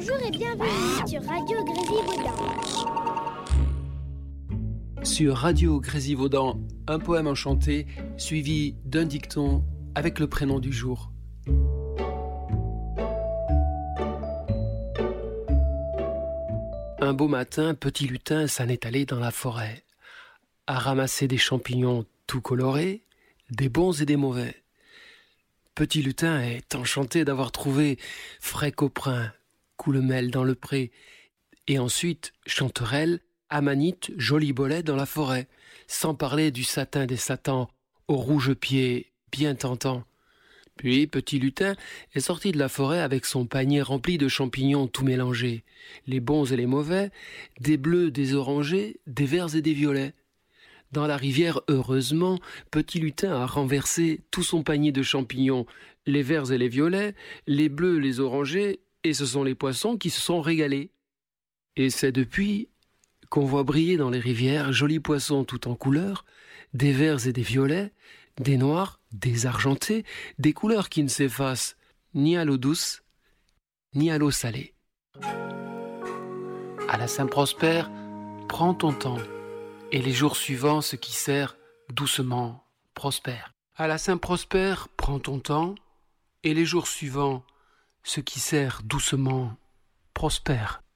Bonjour et bienvenue sur Radio Grésivaudan. Sur Radio Grésivaudan, un poème enchanté suivi d'un dicton avec le prénom du jour. Un beau matin, Petit Lutin s'en est allé dans la forêt, à ramasser des champignons tout colorés, des bons et des mauvais. Petit Lutin est enchanté d'avoir trouvé frais coprins, coulemel dans le pré, et ensuite chanterelle, amanite, joli bolet dans la forêt, sans parler du satin des satans, au rouge pied bien tentant. Puis Petit Lutin est sorti de la forêt avec son panier rempli de champignons tout mélangés, les bons et les mauvais, des bleus, des orangés, des verts et des violets. Dans la rivière, heureusement, Petit Lutin a renversé tout son panier de champignons, les verts et les violets, les bleus, les orangés, et ce sont les poissons qui se sont régalés. Et c'est depuis qu'on voit briller dans les rivières jolis poissons tout en couleurs, des verts et des violets, des noirs, des argentés, des couleurs qui ne s'effacent ni à l'eau douce, ni à l'eau salée. À la Saint-Prosper, prends ton temps, et les jours suivants, ce qui sert doucement prospère. À la Saint-Prosper, prends ton temps, et les jours suivants, ce qui sert doucement prospère.